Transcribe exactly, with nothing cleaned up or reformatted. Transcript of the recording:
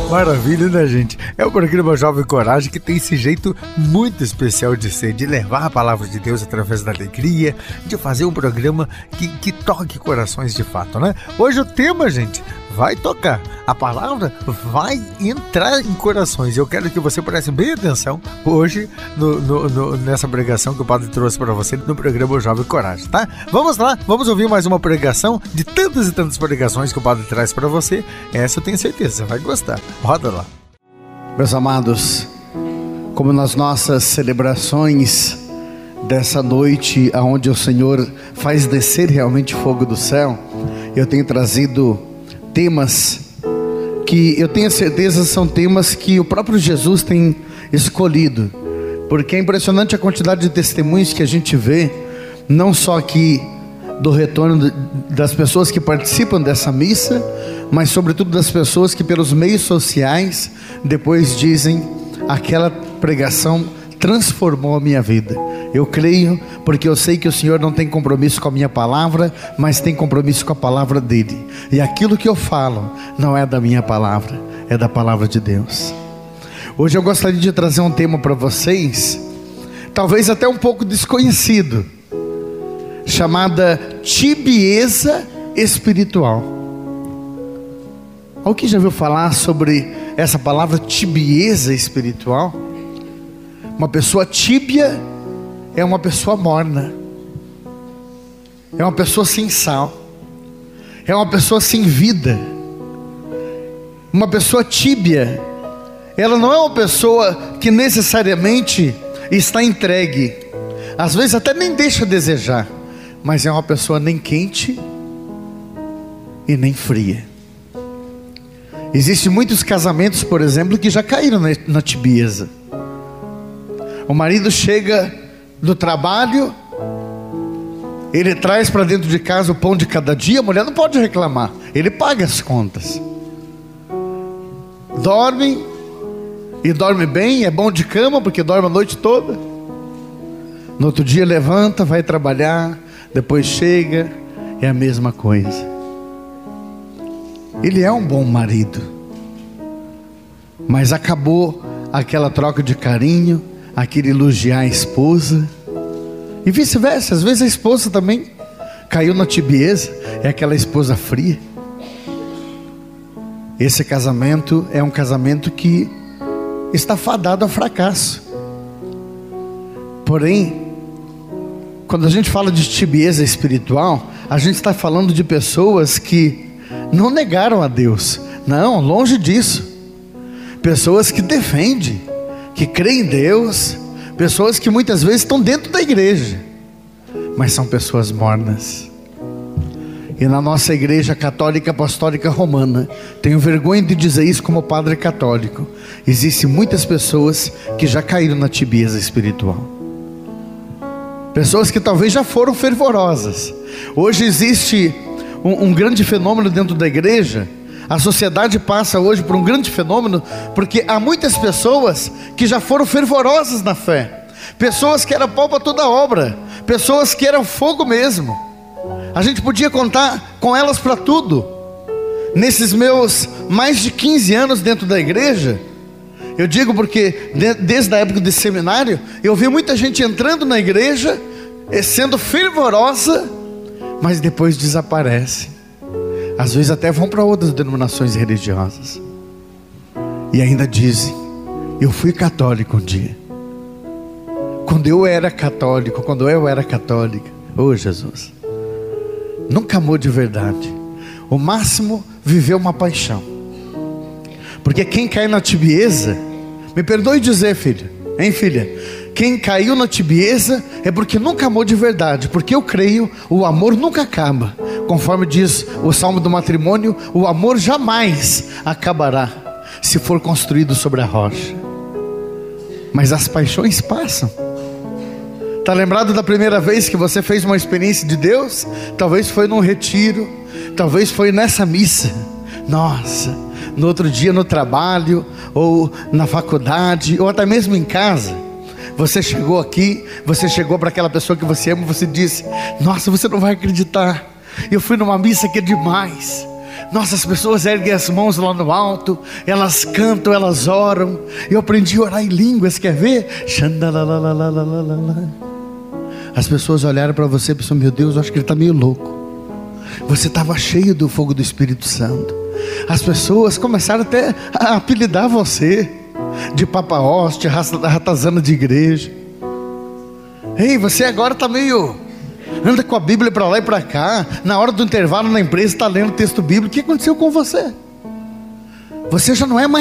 Maravilha, né, gente? É o programa Jovem Coragem que tem esse jeito muito especial de ser, de levar a palavra de Deus através da alegria, de fazer um programa que, que toque corações de fato, né? Hoje o tema, gente, vai tocar. A palavra vai entrar em corações. Eu quero que você preste bem atenção hoje no, no, no, nessa pregação que o Padre trouxe para você no programa Jovem Coragem, tá? Vamos lá, vamos ouvir mais uma pregação de tantas e tantas pregações que o Padre traz para você. Essa eu tenho certeza, você vai gostar. Roda lá. Meus amados, como nas nossas celebrações dessa noite, onde o Senhor faz descer realmente fogo do céu, eu tenho trazido temas que eu tenho certeza são temas que o próprio Jesus tem escolhido, porque é impressionante a quantidade de testemunhos que a gente vê, não só aqui do retorno das pessoas que participam dessa missa, mas sobretudo das pessoas que pelos meios sociais depois dizem: aquela pregação transformou a minha vida. Eu creio, porque eu sei que o Senhor não tem compromisso com a minha palavra, mas tem compromisso com a palavra dele. E aquilo que eu falo não é da minha palavra, é da palavra de Deus. Hoje eu gostaria de trazer um tema para vocês, talvez até um pouco desconhecido, chamada tibieza espiritual. Alguém já ouviu falar sobre essa palavra tibieza espiritual? Uma pessoa tíbia é uma pessoa morna, é uma pessoa sem sal, é uma pessoa sem vida. Uma pessoa tíbia, ela não é uma pessoa que necessariamente está entregue, às vezes até nem deixa a desejar, mas é uma pessoa nem quente e nem fria. Existem muitos casamentos, por exemplo, que já caíram na, na tibieza. O marido chega do trabalho, ele traz para dentro de casa o pão de cada dia, a mulher não pode reclamar, ele paga as contas. Dorme, e dorme bem, é bom de cama, porque dorme a noite toda. No outro dia levanta, vai trabalhar, depois chega, é a mesma coisa. Ele é um bom marido, mas acabou aquela troca de carinho, aquele elogiar a esposa, e vice-versa. Às vezes a esposa também caiu na tibieza, é aquela esposa fria. Esse casamento é um casamento que está fadado ao fracasso. Porém, quando a gente fala de tibieza espiritual, a gente está falando de pessoas que não negaram a Deus, não, longe disso. Pessoas que defendem, que creem em Deus, pessoas que muitas vezes estão dentro da igreja, mas são pessoas mornas. E na nossa igreja católica apostólica romana, tenho vergonha de dizer isso como padre católico, existem muitas pessoas que já caíram na tibieza espiritual. Pessoas que talvez já foram fervorosas. Hoje existe um, um grande fenômeno dentro da igreja. A sociedade passa hoje por um grande fenômeno, porque há muitas pessoas que já foram fervorosas na fé, pessoas que eram pau para toda obra, pessoas que eram fogo mesmo. A gente podia contar com elas para tudo. Nesses meus mais de quinze anos dentro da igreja, eu digo porque de, desde a época de seminário, eu vi muita gente entrando na igreja, sendo fervorosa, mas depois desaparece. Às vezes até vão para outras denominações religiosas, e ainda dizem: eu fui católico um dia. Quando eu era católico, quando eu era católica, oh Jesus, nunca amou de verdade. O máximo viveu uma paixão. Porque quem cai na tibieza, me perdoe dizer, filha, hein filha, quem caiu na tibieza é porque nunca amou de verdade. Porque eu creio, o amor nunca acaba. Conforme diz o Salmo do Matrimônio, o amor jamais acabará se for construído sobre a rocha. Mas as paixões passam. Está lembrado da primeira vez que você fez uma experiência de Deus? Talvez foi num retiro, talvez foi nessa missa. Nossa, no outro dia no trabalho, ou na faculdade, ou até mesmo em casa. Você chegou aqui, você chegou para aquela pessoa que você ama, você disse: nossa, você não vai acreditar, eu fui numa missa que é demais. Nossas pessoas erguem as mãos lá no alto, elas cantam, elas oram. Eu aprendi a orar em línguas, quer ver? As pessoas olharam para você e pensaram: meu Deus, eu acho que ele está meio louco. Você estava cheio do fogo do Espírito Santo. As pessoas começaram até a apelidar você de Papa Hóstia, ratazana de igreja. Ei, você agora está meio... anda com a Bíblia para lá e para cá. Na hora do intervalo na empresa está lendo o texto bíblico. O que aconteceu com você? Você já não é mais